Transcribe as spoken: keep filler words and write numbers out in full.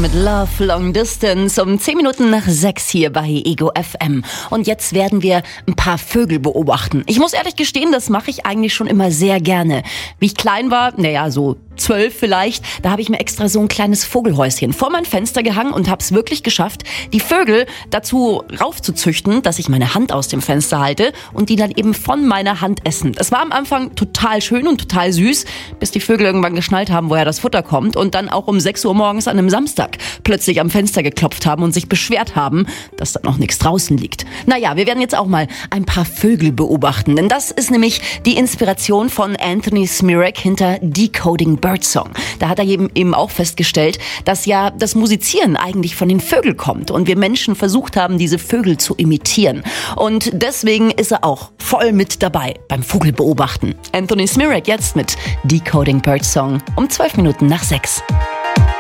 mit Love Long Distance um zehn Minuten nach sechs hier bei Ego F M. Und jetzt werden wir ein paar Vögel beobachten. Ich muss ehrlich gestehen, das mache ich eigentlich schon immer sehr gerne. Wie ich klein war, naja, so zwölf vielleicht, da habe ich mir extra so ein kleines Vogelhäuschen vor mein Fenster gehangen und habe es wirklich geschafft, die Vögel dazu raufzuzüchten, dass ich meine Hand aus dem Fenster halte und die dann eben von meiner Hand essen. Es war am Anfang total schön und total süß, bis die Vögel irgendwann geschnallt haben, woher das Futter kommt und dann auch um sechs Uhr morgens an einem Samstag plötzlich am Fenster geklopft haben und sich beschwert haben, dass da noch nichts draußen liegt. Naja, wir werden jetzt auch mal ein paar Vögel beobachten, denn das ist nämlich die Inspiration von Anthony Smirek hinter Decoding Birdsong. Da hat er eben auch festgestellt, dass ja das Musizieren eigentlich von den Vögeln kommt und wir Menschen versucht haben, diese Vögel zu imitieren. Und deswegen ist er auch voll mit dabei beim Vogelbeobachten. Anthony Smirek jetzt mit Decoding Birdsong um zwölf Minuten nach sechs.